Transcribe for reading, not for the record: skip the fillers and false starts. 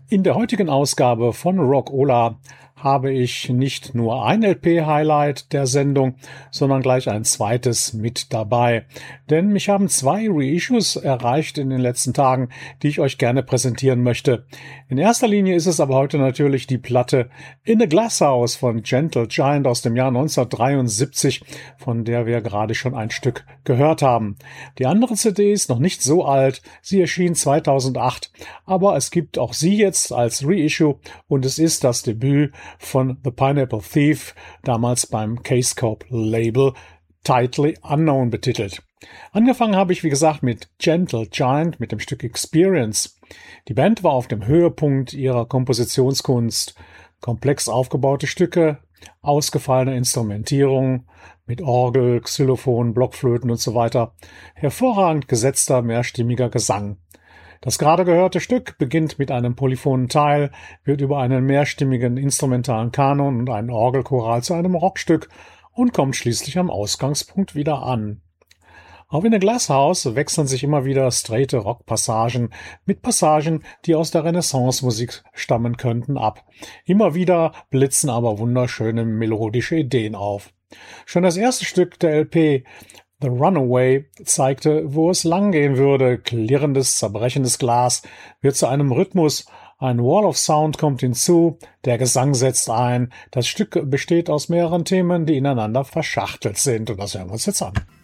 In der heutigen Ausgabe von Rockola habe ich nicht nur ein LP-Highlight der Sendung, sondern gleich ein zweites mit dabei. Denn mich haben zwei Reissues erreicht in den letzten Tagen, die ich euch gerne präsentieren möchte. In erster Linie ist es aber heute natürlich die Platte In a Glass House von Gentle Giant aus dem Jahr 1973, von der wir gerade schon ein Stück gehört haben. Die andere CD ist noch nicht so alt, sie erschien 2008, aber es gibt auch sie jetzt als Reissue und es ist das Debüt von The Pineapple Thief, damals beim K-Scope Label, Tightly Unknown betitelt. Angefangen habe ich, wie gesagt, mit Gentle Giant, mit dem Stück Experience. Die Band war auf dem Höhepunkt ihrer Kompositionskunst. Komplex aufgebaute Stücke, ausgefallene Instrumentierung mit Orgel, Xylophon, Blockflöten und so weiter. Hervorragend gesetzter, mehrstimmiger Gesang. Das gerade gehörte Stück beginnt mit einem polyphonen Teil, wird über einen mehrstimmigen instrumentalen Kanon und einen Orgelchoral zu einem Rockstück und kommt schließlich am Ausgangspunkt wieder an. Auch in der Glass House wechseln sich immer wieder straighte Rockpassagen mit Passagen, die aus der Renaissance-Musik stammen könnten, ab. Immer wieder blitzen aber wunderschöne melodische Ideen auf. Schon das erste Stück der LP The Runaway zeigte, wo es langgehen würde. Klirrendes, zerbrechendes Glas wird zu einem Rhythmus. Ein Wall of Sound kommt hinzu. Der Gesang setzt ein. Das Stück besteht aus mehreren Themen, die ineinander verschachtelt sind. Und das hören wir uns jetzt an.